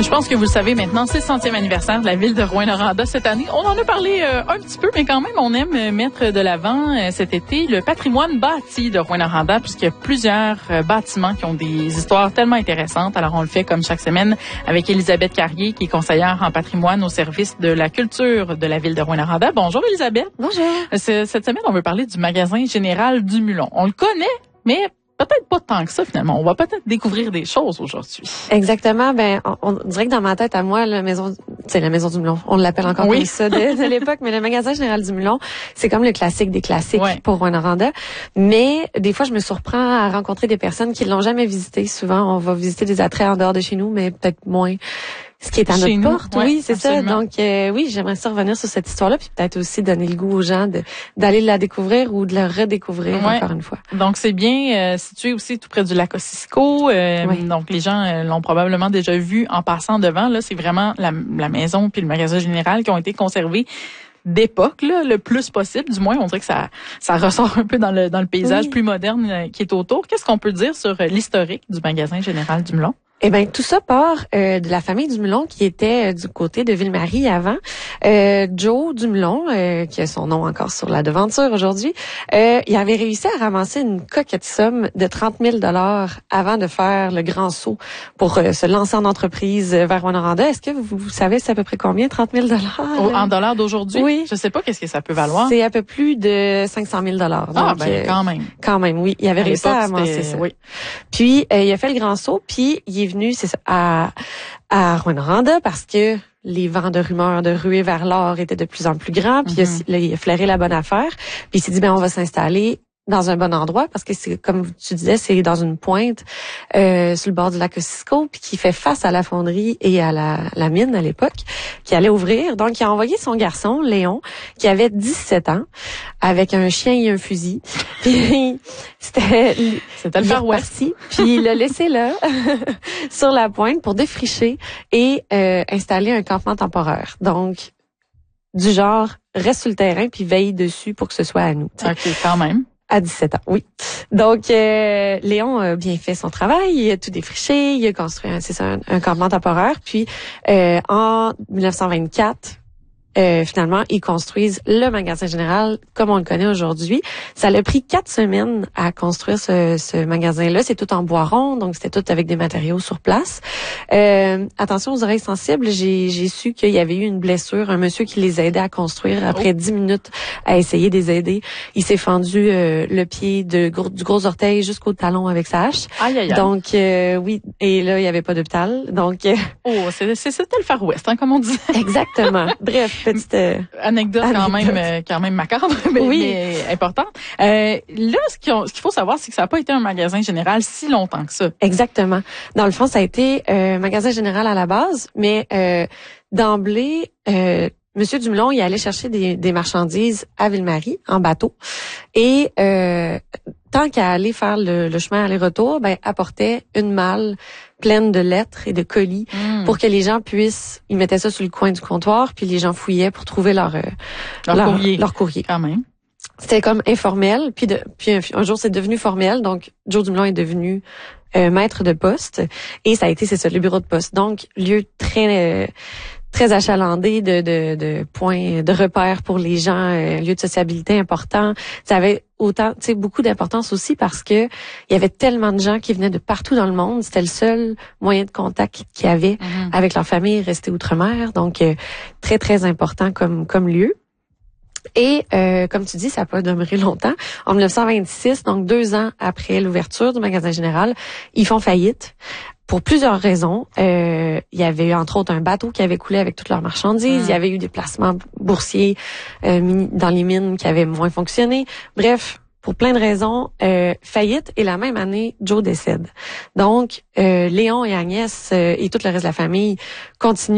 Je pense que vous le savez maintenant, c'est le 100e anniversaire de la ville de Rouyn-Noranda cette année. On en a parlé un petit peu, mais quand même, on aime mettre de l'avant cet été le patrimoine bâti de Rouyn-Noranda, puisqu'il y a plusieurs bâtiments qui ont des histoires tellement intéressantes. Alors, on le fait comme chaque semaine avec Elisabeth Carrier, qui est conseillère en patrimoine au service de la culture de la ville de Rouyn-Noranda. Bonjour, Elisabeth. Bonjour. Cette semaine, on veut parler du magasin général du Mulon. On le connaît, mais peut-être pas tant que ça, finalement. On va peut-être découvrir des choses aujourd'hui. Exactement. On dirait que dans ma tête, à moi, la maison du Mulon. On l'appelle encore comme ça de l'époque, mais le magasin général du Mulon, c'est comme le classique des classiques pour Rouyn-Noranda. Mais des fois, je me surprends à rencontrer des personnes qui l'ont jamais visité. Souvent, on va visiter des attraits en dehors de chez nous, mais peut-être moins ce qui est à notre porte. Oui, c'est absolument ça. Donc, oui, j'aimerais ça revenir sur cette histoire-là, puis peut-être aussi donner le goût aux gens d'aller la découvrir ou de la redécouvrir encore une fois. Donc, c'est bien situé aussi tout près du lac Ossisco. Donc, les gens l'ont probablement déjà vu en passant devant. Là, c'est vraiment la maison puis le magasin général qui ont été conservés d'époque, là, le plus possible. Du moins, on dirait que ça ressort un peu dans le paysage plus moderne qui est autour. Qu'est-ce qu'on peut dire sur l'historique du magasin général du Mulon? Eh ben tout ça part de la famille Dumulon qui était du côté de Ville-Marie avant. Joe Dumulon, qui a son nom encore sur la devanture aujourd'hui, il avait réussi à ramasser une coquette somme de 30 000 $ avant de faire le grand saut pour se lancer en entreprise vers Rouyn-Noranda. Est-ce que vous savez c'est à peu près combien, 30 000 $? En dollars d'aujourd'hui? Oui. Je sais pas qu'est-ce que ça peut valoir. C'est un peu plus de 500 000 $. Donc, quand même. Quand même, oui. Il avait réussi à amasser ça. Oui. Puis, il a fait le grand saut, puis il est venu, c'est ça, à Rouyn-Noranda parce que les vents de rumeurs de ruée vers l'or étaient de plus en plus grands. Puis il a flairé la bonne affaire. Puis il s'est dit, on va s'installer dans un bon endroit parce que c'est comme tu disais, c'est dans une pointe sur le bord du lac Ossisco puis qui fait face à la fonderie et à la mine à l'époque qui allait ouvrir. Donc il a envoyé son garçon Léon qui avait 17 ans avec un chien et un fusil. Puis c'était le Far West. Puis il l'a laissé là sur la pointe pour défricher et installer un campement temporaire. Donc du genre reste sur le terrain puis veille dessus pour que ce soit à nous. T'sais. OK, quand même. À 17 ans, oui. Donc, Léon a bien fait son travail, il a tout défriché, il a construit un campement temporaire. Puis, en 1924, finalement, ils construisent le magasin général comme on le connaît aujourd'hui. Ça l'a pris 4 semaines à construire ce magasin-là. C'est tout en bois rond, donc c'était tout avec des matériaux sur place. Attention aux oreilles sensibles, j'ai su qu'il y avait eu une blessure, un monsieur qui les aidait à construire. Après 10 minutes à essayer de les aider, il s'est fendu le pied du gros orteil jusqu'au talon avec sa hache. Aïe, aïe, aïe. Donc, oui, et là, il n'y avait pas d'hôpital. Donc, c'était le Far West, comment on dit. Exactement. Bref. Petite anecdote quand même macabre, mais importante. Là, ce qu'il faut savoir, c'est que ça n'a pas été un magasin général si longtemps que ça. Exactement. Dans le fond, ça a été un magasin général à la base, mais d'emblée, Monsieur Dumulon, il allait chercher des marchandises à Ville-Marie en bateau et tant qu'à aller faire le chemin aller-retour, apportait une malle pleine de lettres et de colis pour que les gens ils mettaient ça sur le coin du comptoir, puis les gens fouillaient pour trouver leur courrier. Quand même. C'était comme informel, puis un jour c'est devenu formel, donc Joe Dumulon est devenu maître de poste, et ça a été, c'est ça, le bureau de poste. Donc, lieu très achalandé de points de repères pour les gens, lieu de sociabilité important. Ça avait beaucoup d'importance aussi parce que il y avait tellement de gens qui venaient de partout dans le monde. C'était le seul moyen de contact qu'il y avait avec leur famille restée outre-mer. Donc, très, très important comme lieu. Et comme tu dis, ça n'a pas demeuré longtemps. En 1926, donc 2 ans après l'ouverture du magasin général, ils font faillite. Pour plusieurs raisons. Il y avait eu, entre autres, un bateau qui avait coulé avec toutes leurs marchandises. Il y avait eu des placements boursiers dans les mines qui avaient moins fonctionné. Bref, pour plein de raisons, faillite. Et la même année, Joe décède. Donc, Léon et Agnès et tout le reste de la famille continuent